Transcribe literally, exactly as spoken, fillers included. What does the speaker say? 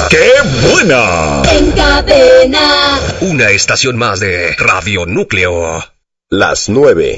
¡Qué buena! En Cadena. Una estación más de Radio Núcleo. Las nueve.